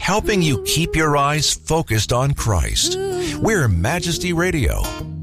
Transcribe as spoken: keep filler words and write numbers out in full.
helping you keep your eyes focused on Christ. We're Majesty Radio.